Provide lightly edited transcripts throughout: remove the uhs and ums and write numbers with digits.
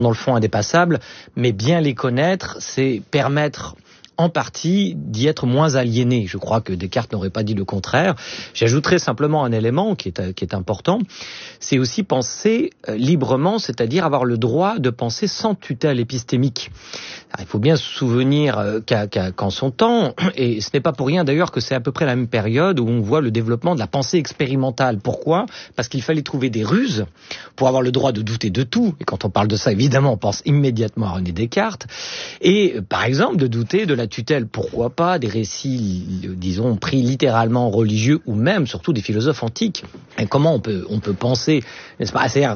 dans le fond indépassables, mais bien les connaître, c'est permettre en partie d'y être moins aliéné. Je crois que Descartes n'aurait pas dit le contraire. J'ajouterais simplement un élément qui est important, c'est aussi penser librement, c'est-à-dire avoir le droit de penser sans tutelle épistémique. Alors, il faut bien se souvenir qu'en son temps, et ce n'est pas pour rien d'ailleurs que c'est à peu près la même période où on voit le développement de la pensée expérimentale. Pourquoi ? Parce qu'il fallait trouver des ruses pour avoir le droit de douter de tout. Et quand on parle de ça, évidemment, on pense immédiatement à René Descartes. Et par exemple, de douter de la tutelle, pourquoi pas, des récits, disons, pris littéralement religieux ou même, surtout, des philosophes antiques. Et comment on peut penser, n'est-ce pas, c'est-à-dire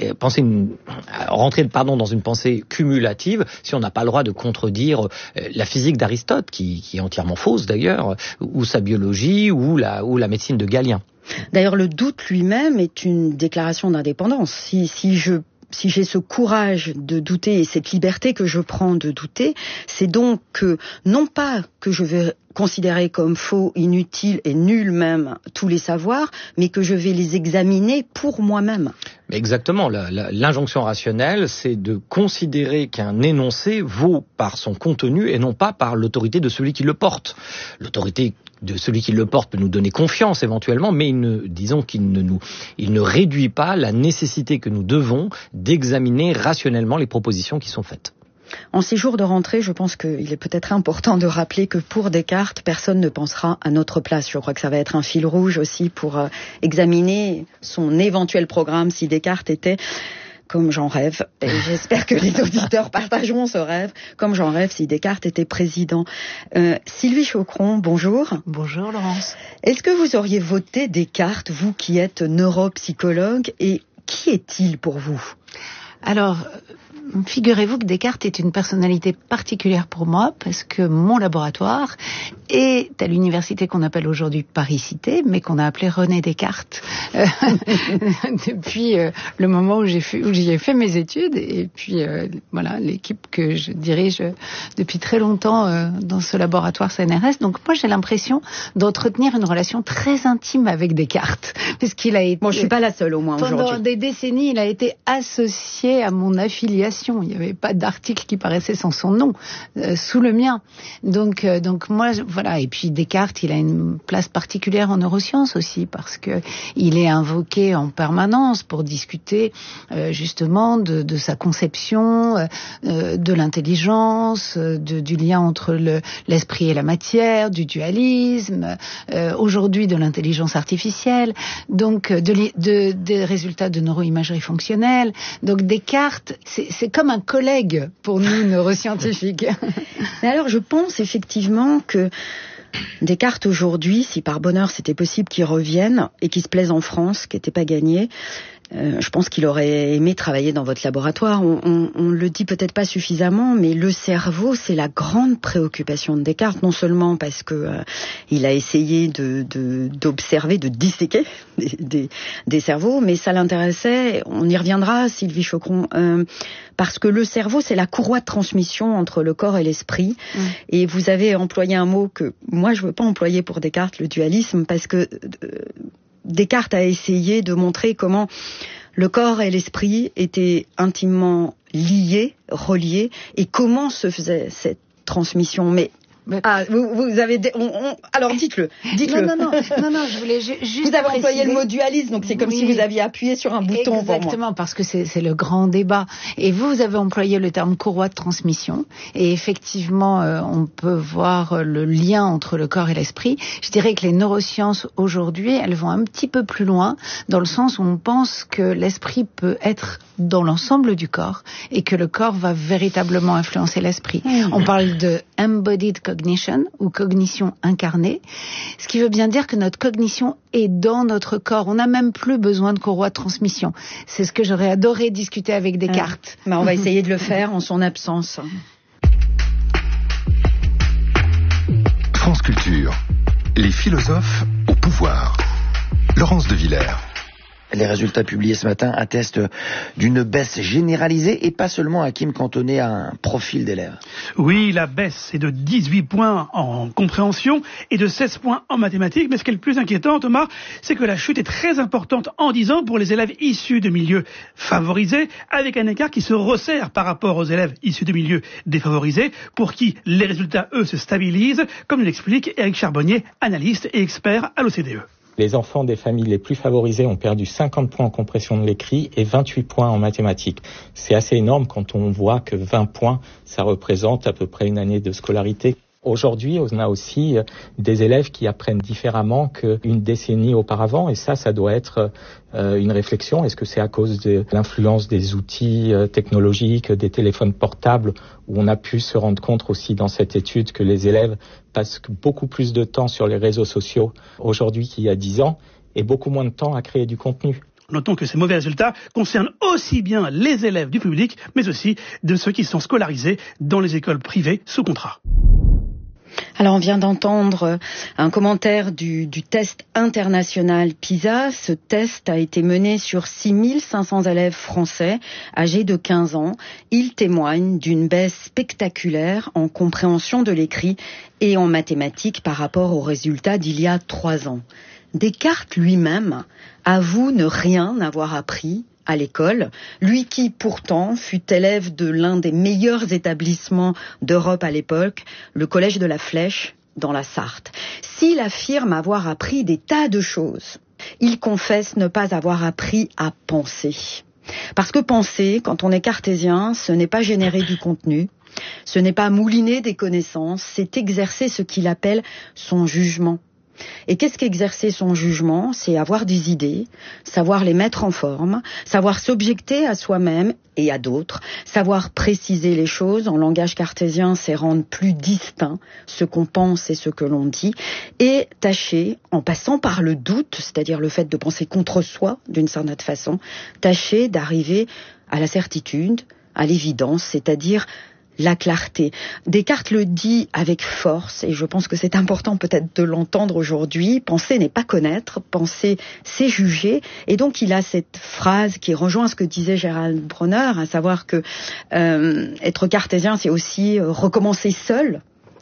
rentrer dans une pensée cumulative si on n'a pas le droit de contredire la physique d'Aristote, qui est entièrement fausse d'ailleurs, ou sa biologie, ou la médecine de Galien. D'ailleurs, le doute lui-même est une déclaration d'indépendance. Si j'ai ce courage de douter et cette liberté que je prends de douter, c'est donc que, non pas que je vais considérer comme faux, inutiles et nuls même tous les savoirs, mais que je vais les examiner pour moi-même. Mais exactement, l'injonction rationnelle, c'est de considérer qu'un énoncé vaut par son contenu et non pas par l'autorité de celui qui le porte. L'autorité de celui qui le porte peut nous donner confiance éventuellement, mais il ne réduit pas la nécessité que nous devons d'examiner rationnellement les propositions qui sont faites. En ces jours de rentrée, je pense qu'il est peut-être important de rappeler que pour Descartes, personne ne pensera à notre place. Je crois que ça va être un fil rouge aussi pour examiner son éventuel programme si Descartes était, comme j'en rêve, et j'espère que les auditeurs partageront ce rêve, comme j'en rêve si Descartes était président. Sylvie Chaucron, bonjour. Bonjour Laurence. Est-ce que vous auriez voté Descartes, vous qui êtes neuropsychologue, et qui est-il pour vous ? Alors, figurez-vous que Descartes est une personnalité particulière pour moi parce que mon laboratoire est à l'université qu'on appelle aujourd'hui Paris-Cité, mais qu'on a appelée René Descartes depuis le moment où j'y ai fait mes études. Et puis voilà, l'équipe que je dirige depuis très longtemps dans ce laboratoire CNRS. Donc moi, j'ai l'impression d'entretenir une relation très intime avec Descartes, parce qu'il a été. Bon, je suis pas la seule au moins aujourd'hui. Pendant des décennies, il a été associé à mon affiliation. Il n'y avait pas d'article qui paraissait sans son nom, sous le mien. Donc moi, voilà. Et puis Descartes, il a une place particulière en neurosciences aussi, parce que il est invoqué en permanence pour discuter justement de sa conception, de l'intelligence, du lien entre l'esprit et la matière, du dualisme, aujourd'hui de l'intelligence artificielle, donc des résultats de neuroimagerie fonctionnelle. Donc Descartes, c'est comme un collègue pour nous neuroscientifiques. Mais alors je pense effectivement que Descartes aujourd'hui, si par bonheur c'était possible qu'il revienne et qu'il se plaise en France, qui n'était pas gagné, je pense qu'il aurait aimé travailler dans votre laboratoire. On le dit peut-être pas suffisamment, mais le cerveau, c'est la grande préoccupation de Descartes, non seulement parce que il a essayé d'observer, de disséquer des cerveaux, mais ça l'intéressait, on y reviendra, Sylvie Chaucron, parce que le cerveau, c'est la courroie de transmission entre le corps et l'esprit. Et vous avez employé un mot que moi, je veux pas employer pour Descartes, le dualisme, parce que Descartes a essayé de montrer comment le corps et l'esprit étaient intimement liés, reliés, et comment se faisait cette transmission. Mais vous avez alors dites-le. Non, je voulais juste vous avez employé le mot dualisme, donc c'est comme si vous aviez appuyé sur un bouton. Exactement, parce que c'est le grand débat. Et vous avez employé le terme courroie de transmission, et effectivement, on peut voir le lien entre le corps et l'esprit. Je dirais que les neurosciences aujourd'hui, elles vont un petit peu plus loin, dans le sens où on pense que l'esprit peut être dans l'ensemble du corps, et que le corps va véritablement influencer l'esprit. On parle de embodied cognition, ou cognition incarnée, ce qui veut bien dire que notre cognition est dans notre corps. On n'a même plus besoin de courroie de transmission. C'est ce que j'aurais adoré discuter avec Descartes. On va essayer de le faire en son absence. France Culture. Les philosophes au pouvoir. Laurence de Villers. Les résultats publiés ce matin attestent d'une baisse généralisée et pas seulement, Hakim, cantonnée à un profil d'élève. Oui, la baisse est de 18 points en compréhension et de 16 points en mathématiques. Mais ce qui est le plus inquiétant, Thomas, c'est que la chute est très importante en 10 ans pour les élèves issus de milieux favorisés, avec un écart qui se resserre par rapport aux élèves issus de milieux défavorisés, pour qui les résultats, eux, se stabilisent, comme l'explique Éric Charbonnier, analyste et expert à l'OCDE. Les enfants des familles les plus favorisées ont perdu 50 points en compréhension de l'écrit et 28 points en mathématiques. C'est assez énorme quand on voit que 20 points, ça représente à peu près une année de scolarité. Aujourd'hui, on a aussi des élèves qui apprennent différemment qu'une décennie auparavant, et ça doit être une réflexion. Est-ce que c'est à cause de l'influence des outils technologiques, des téléphones portables, où on a pu se rendre compte aussi dans cette étude que les élèves passent beaucoup plus de temps sur les réseaux sociaux aujourd'hui qu'il y a 10 ans, et beaucoup moins de temps à créer du contenu. Notons que ces mauvais résultats concernent aussi bien les élèves du public, mais aussi de ceux qui sont scolarisés dans les écoles privées sous contrat. Alors on vient d'entendre un commentaire du test international PISA. Ce test a été mené sur 6500 élèves français âgés de 15 ans. Il témoigne d'une baisse spectaculaire en compréhension de l'écrit et en mathématiques par rapport aux résultats d'il y a 3 ans. Descartes lui-même avoue ne rien avoir appris à l'école, lui qui pourtant fut élève de l'un des meilleurs établissements d'Europe à l'époque, le Collège de la Flèche dans la Sarthe. S'il affirme avoir appris des tas de choses, il confesse ne pas avoir appris à penser. Parce que penser, quand on est cartésien, ce n'est pas générer du contenu, ce n'est pas mouliner des connaissances, c'est exercer ce qu'il appelle son jugement. Et qu'est-ce qu'exercer son jugement? C'est avoir des idées, savoir les mettre en forme, savoir s'objecter à soi-même et à d'autres, savoir préciser les choses. En langage cartésien, c'est rendre plus distinct ce qu'on pense et ce que l'on dit, et tâcher, en passant par le doute, c'est-à-dire le fait de penser contre soi d'une certaine façon, tâcher d'arriver à la certitude, à l'évidence, c'est-à-dire la clarté. Descartes le dit avec force, et je pense que c'est important peut-être de l'entendre aujourd'hui. Penser n'est pas connaître, penser c'est juger. Et donc il a cette phrase qui rejoint ce que disait Gérald Bronner, à savoir que être cartésien, c'est aussi recommencer seul,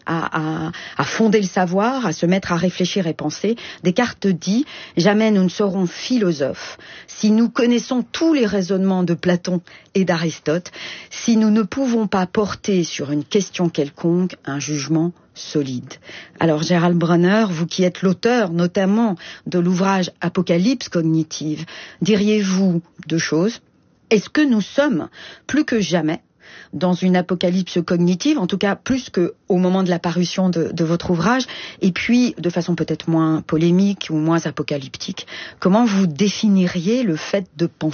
à fonder le savoir, à se mettre à réfléchir et penser. Descartes dit « Jamais nous ne serons philosophes si nous connaissons tous les raisonnements de Platon et d'Aristote, si nous ne pouvons pas porter sur une question quelconque un jugement solide. » Alors Gérald Bronner, vous qui êtes l'auteur notamment de l'ouvrage Apocalypse cognitive, diriez-vous 2 choses. Est-ce que nous sommes plus que jamais dans une apocalypse cognitive, en tout cas plus qu'au moment de la parution de votre ouvrage, et puis de façon peut-être moins polémique ou moins apocalyptique, comment vous définiriez le fait de penser ?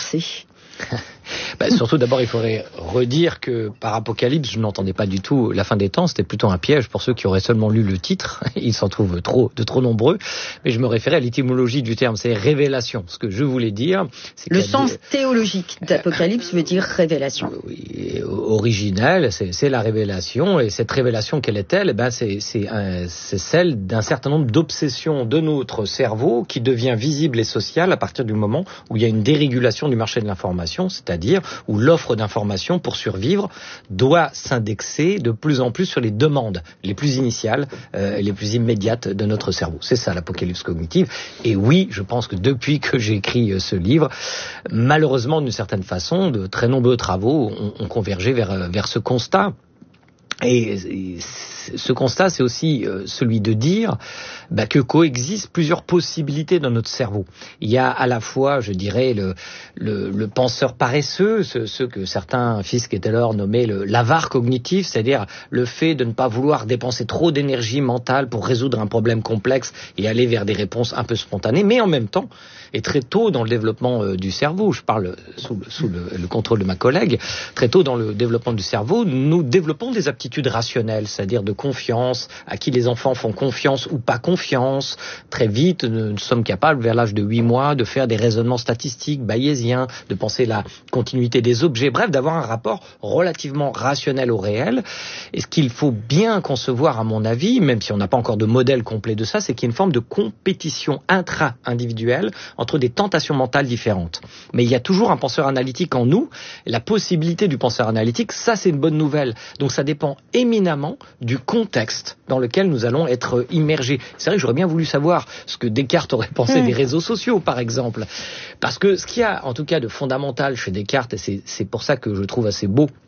Surtout d'abord il faudrait redire que par Apocalypse je n'entendais pas du tout la fin des temps, c'était plutôt un piège pour ceux qui auraient seulement lu le titre, ils s'en trouvent de trop nombreux, mais je me référais à l'étymologie du terme, c'est révélation. Ce que je voulais dire, c'est le sens théologique d'Apocalypse veut dire révélation. Oui, originelle, c'est la révélation, et cette révélation quelle est-elle ? C'est celle d'un certain nombre d'obsessions de notre cerveau qui devient visible et social à partir du moment où il y a une dérégulation du marché de l'information, c'est-à-dire où l'offre d'information pour survivre doit s'indexer de plus en plus sur les demandes les plus initiales et les plus immédiates de notre cerveau. C'est ça l'apocalypse cognitive. Et oui, je pense que depuis que j'ai écrit ce livre, malheureusement d'une certaine façon, de très nombreux travaux ont convergé vers ce constat. Et ce constat, c'est aussi celui de dire que coexistent plusieurs possibilités dans notre cerveau. Il y a à la fois, je dirais, le penseur paresseux, ce que certains Fiske et Taylor nommaient l'avare cognitif, c'est-à-dire le fait de ne pas vouloir dépenser trop d'énergie mentale pour résoudre un problème complexe et aller vers des réponses un peu spontanées, mais en même temps, et très tôt dans le développement du cerveau, je parle sous le contrôle de ma collègue, très tôt dans le développement du cerveau, nous développons des aptitudes attitude rationnelle, c'est-à-dire de confiance, à qui les enfants font confiance ou pas confiance. Très vite, nous sommes capables, vers l'âge de 8 mois, de faire des raisonnements statistiques, bayésiens, de penser la continuité des objets, bref, d'avoir un rapport relativement rationnel au réel. Et ce qu'il faut bien concevoir, à mon avis, même si on n'a pas encore de modèle complet de ça, c'est qu'il y a une forme de compétition intra-individuelle entre des tentations mentales différentes. Mais il y a toujours un penseur analytique en nous. La possibilité du penseur analytique, ça c'est une bonne nouvelle. Donc ça dépend éminemment du contexte dans lequel nous allons être immergés. C'est vrai que j'aurais bien voulu savoir ce que Descartes aurait pensé des réseaux sociaux, par exemple. Parce que ce qu'il y a, en tout cas, de fondamental chez Descartes, et c'est pour ça que je trouve assez beau